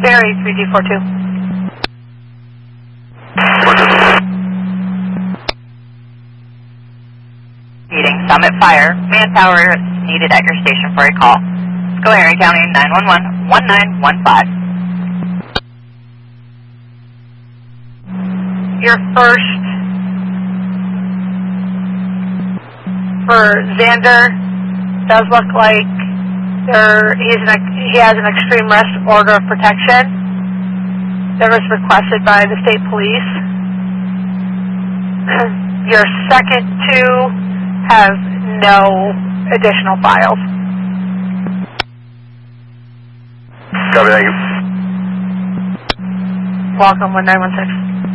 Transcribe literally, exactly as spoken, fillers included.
Barry, three G four two. Meeting Summit Fire. Manpower needed at your station for a call. Schoharie County nine one one, one nine one five. Your first for Xander does look like there he's an, he has an extreme risk order of protection that was requested by the state police. Your second two have no additional files. Copy, thank you. Welcome, one nine one six.